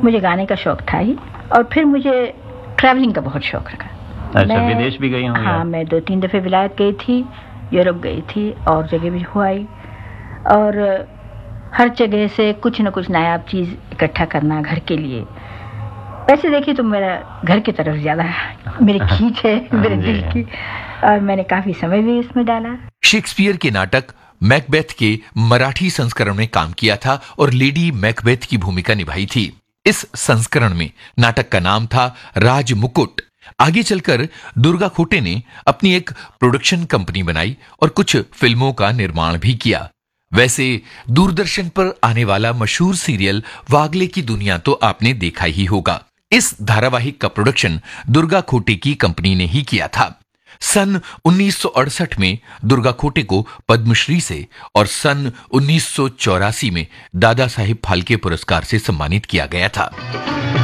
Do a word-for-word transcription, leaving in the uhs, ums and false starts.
मुझे गाने का शौक था ही, और फिर मुझे ट्रैवलिंग का बहुत शौक रखा। अच्छा, विदेश भी गई होंगी? हाँ, मैं दो तीन दफ़े विलायत गई थी, यूरोप गई थी, और जगह भी हुआई, और हर जगह से कुछ न कुछ नायाब चीज़ इकट्ठा करना घर के लिए। वैसे देखिए तो मेरा घर की तरफ ज़्यादा मेरी खींच है, मेरे दिल की, और मैंने काफ़ी समय भी इसमें डाला। शेक्सपियर के नाटक मैकबेथ के मराठी संस्करण में काम किया था और लेडी मैकबेथ की भूमिका निभाई थी। इस संस्करण में नाटक का नाम था राजमुकुट। आगे चलकर दुर्गा खोटे ने अपनी एक प्रोडक्शन कंपनी बनाई और कुछ फिल्मों का निर्माण भी किया। वैसे दूरदर्शन पर आने वाला मशहूर सीरियल वागले की दुनिया तो आपने देखा ही होगा। इस धारावाहिक का प्रोडक्शन दुर्गा खोटे की कंपनी ने ही किया था। सन उन्नीस सौ अड़सठ में दुर्गा खोटे को पद्मश्री से और सन उन्नीस सौ चौरासी में दादा साहिब फाल्के पुरस्कार से सम्मानित किया गया था।